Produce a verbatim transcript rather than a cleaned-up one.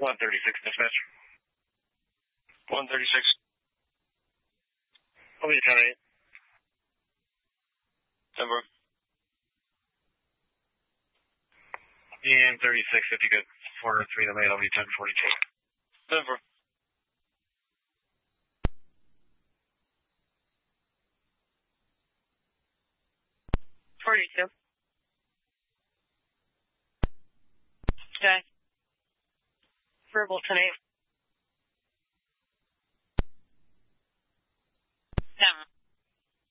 one thirty-six, dispatch. one thirty-six. I'll be ten eight. Number. And thirty-six, if you could four oh three the main, I'll be ten forty-two. Number. forty-two. Okay. Verbal ten eight.